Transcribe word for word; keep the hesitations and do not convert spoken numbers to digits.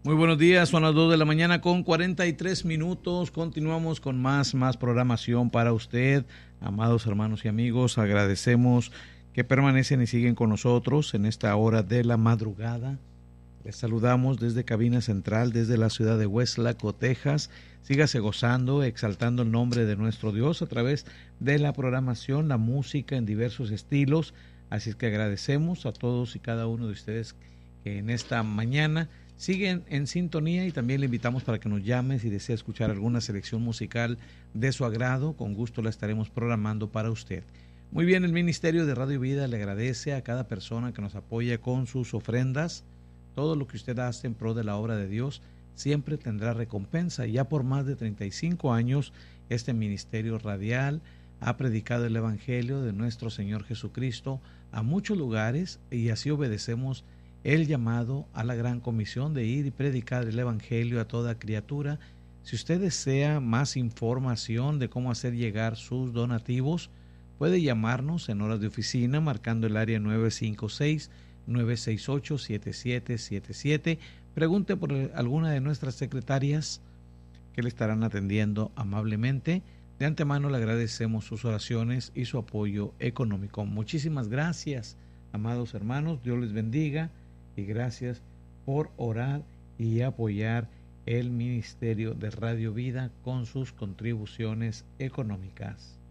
Muy buenos días, son las dos de la mañana con cuarenta y tres minutos. Continuamos con más, más programación para usted. Amados hermanos y amigos, agradecemos que permanecen y siguen con nosotros en esta hora de la madrugada. Les saludamos desde Cabina Central, desde la ciudad de Westlaco, Texas. Sígase gozando, exaltando el nombre de nuestro Dios a través de la programación, la música en diversos estilos. Así es que agradecemos a todos y cada uno de ustedes que en esta mañana siguen en sintonía, y también le invitamos para que nos llame si desea escuchar alguna selección musical de su agrado. Con gusto la estaremos programando para usted. Muy bien, el Ministerio de Radio Vida le agradece a cada persona que nos apoya con sus ofrendas. Todo lo que usted hace en pro de la obra de Dios siempre tendrá recompensa. Ya por más de treinta y cinco años este ministerio radial ha predicado el Evangelio de nuestro Señor Jesucristo a muchos lugares, y así obedecemos el llamado a la gran comisión de ir y predicar el Evangelio a toda criatura. Si usted desea más información de cómo hacer llegar sus donativos, puede llamarnos en horas de oficina marcando el área nueve cinco seis, nueve seis ocho, siete siete siete siete. Pregunte por alguna de nuestras secretarias que le estarán atendiendo amablemente. De antemano le agradecemos sus oraciones y su apoyo económico. Muchísimas gracias, amados hermanos. Dios les bendiga. Y gracias por orar y apoyar el Ministerio de Radio Vida con sus contribuciones económicas.